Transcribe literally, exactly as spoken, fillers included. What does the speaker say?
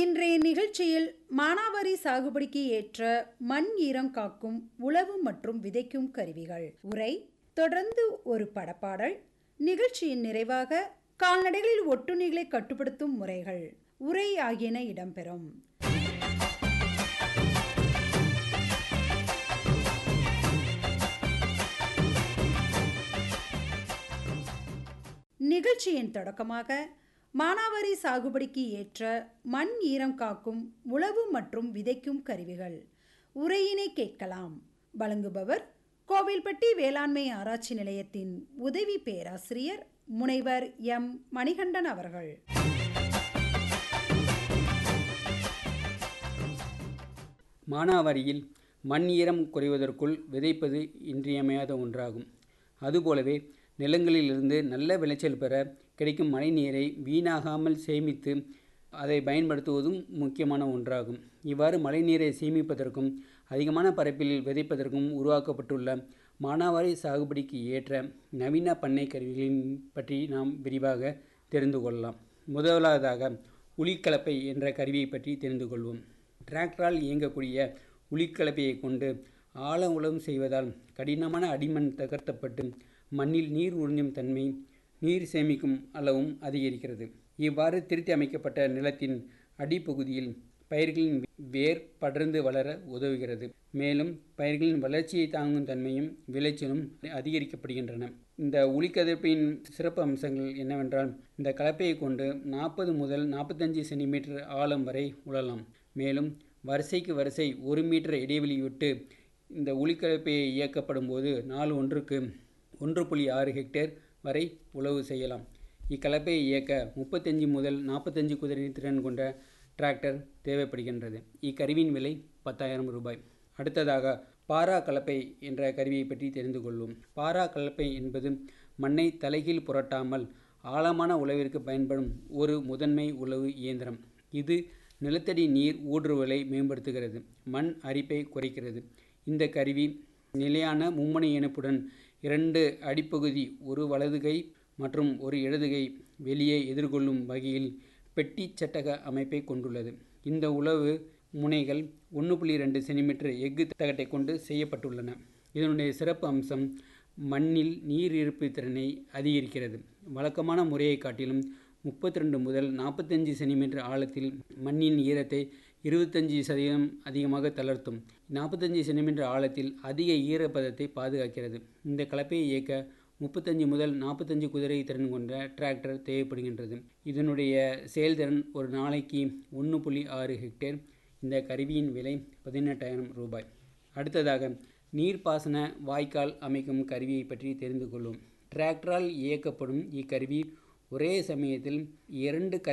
இன்றைய நிகழ்ச்சியில் மானாவாரி சாகுபடிக்கு ஏற்ற மண் ஈரம் காக்கும் உழவு மற்றும் விதைக்கும் கருவிகள் உரை, தொடர்ந்து ஒரு படப்பாடல், நிகழ்ச்சியின் நிறைவாக கால்நடைகளில் ஒட்டுண்ணிகளை கட்டுப்படுத்தும் முறைகள் உரை ஆகியன இடம்பெறும். நிகழ்ச்சியின் தொடக்கமாக மானாவாரி சாகுபடிக்கு ஏற்ற மண் ஈரம் காக்கும் உழவு மற்றும் விதைக்கும் கருவிகள் உரையினை கேட்கலாம். வழங்குபவர் கோவில்பட்டி வேளாண்மை ஆராய்ச்சி நிலையத்தின் உதவி பேராசிரியர் முனைவர் எம் மணிகண்டன் அவர்கள். மானாவாரியில் மண் ஈரம் குறைவதற்குள் விதைப்பது இன்றியமையாத ஒன்றாகும். அதுபோலவே நிலங்களிலிருந்து நல்ல விளைச்சல் பெற கிடைக்கும் மழை நீரை வீணாகாமல் சேமித்து அதை பயன்படுத்துவதும் முக்கியமான ஒன்றாகும். இவ்வாறு மழை நீரை சேமிப்பதற்கும் அதிகமான பரப்பில் விதைப்பதற்கும் உருவாக்கப்பட்டுள்ள மானாவாரி சாகுபடிக்கு ஏற்ற நவீன பண்ணை கருவிகளின் பற்றி நாம் விரிவாக தெரிந்து கொள்ளலாம். முதலாவதாக உளிக்கலப்பை என்ற கருவியை பற்றி தெரிந்து கொள்வோம். டிராக்டரால் இயங்கக்கூடிய உளிக்கலப்பையை கொண்டு ஆழ உழவு செய்வதால் கடினமான அடிமண் தகர்த்தப்பட்டு மண்ணில் நீர் உறிஞ்சும் தன்மை, நீர் சேமிக்கும் அளவும் அதிகரிக்கிறது. இவ்வாறு திருத்தி அமைக்கப்பட்ட நிலத்தின் அடிப்பகுதியில் பயிர்களின் வேர் படர்ந்து வளர உதவுகிறது. மேலும் பயிர்களின் வளர்ச்சியை தாங்கும் தன்மையும் விளைச்சலும் அதிகரிக்கப்படுகின்றன. இந்த உளிக்கலப்பையின் சிறப்பு அம்சங்கள் என்னவென்றால், இந்த கலப்பையை கொண்டு நாற்பது முதல் நாற்பத்தஞ்சு சென்டிமீட்டர் ஆழம் வரை உழலாம். மேலும் வரிசைக்கு வரிசை ஒரு மீட்டர் இடைவெளி விட்டு இந்த உளிக்கலப்பையை இயக்கப்படும் போது நாள் ஒன்றுக்கு ஒன்று புள்ளி ஆறு ஹெக்டேர் வரை உழவு செய்யலாம். இக்கலப்பையை இயக்க முப்பத்தஞ்சு முதல் நாற்பத்தஞ்சு குதிரை திறன் கொண்ட டிராக்டர் தேவைப்படுகின்றது. இக்கருவியின் விலை பத்தாயிரம் ரூபாய். அடுத்ததாக பாரா கலப்பை என்ற கருவியை பற்றி தெரிந்து கொள்வோம். பாரா கலப்பை என்பது மண்ணை தலைகீழ் புரட்டாமல் ஆழமான உழவிற்கு பயன்படும் ஒரு முதன்மை உழவு இயந்திரம். இது நிலத்தடி நீர் ஊடுருவலை மேம்படுத்துகிறது, மண் அரிப்பை குறைக்கிறது. இந்த கருவி நிலையான மும்முனை இணைப்புடன் இரண்டு அடிப்பகுதி, ஒரு வலது கை மற்றும் ஒரு இடது கை வெளியே எதிர்கொள்ளும் வகையில் பெட்டி சட்டக அமைப்பை கொண்டுள்ளது. இந்த உழவு முனைகள் ஒன்று புள்ளி ரெண்டு சென்டிமீட்டர் எஃகு தகட்டை கொண்டு செய்யப்பட்டுள்ளன. இதனுடைய சிறப்பு அம்சம் மண்ணில் நீர் இருப்பு திறனை அதிகரிக்கிறது. வழக்கமான முறையை காட்டிலும் முப்பத்தி ரெண்டு முதல் நாற்பத்தஞ்சு சென்டிமீட்டர் ஆழத்தில் மண்ணின் ஈரத்தை இருபத்தஞ்சி சதவீதம் அதிகமாக தளர்த்தும். நாற்பத்தஞ்சு சென்டிமீட்டர் ஆழத்தில் அதிக ஈரப்பதத்தை பாதுகாக்கிறது. இந்த கலப்பையை இயக்க முப்பத்தஞ்சு முதல் நாற்பத்தஞ்சு குதிரை திறன் கொண்ட டிராக்டர் தேவைப்படுகின்றது. இதனுடைய செயல்திறன் ஒரு நாளைக்கு ஒன்று புள்ளி ஆறு ஹெக்டேர். இந்த கருவியின் விலை பதினெட்டாயிரம் ரூபாய். அடுத்ததாக நீர்ப்பாசன வாய்க்கால் அமைக்கும் கருவியை பற்றி தெரிந்து கொள்வோம். டிராக்டரால் இயக்கப்படும் இக்கருவி ஒரே சமயத்தில் இரண்டு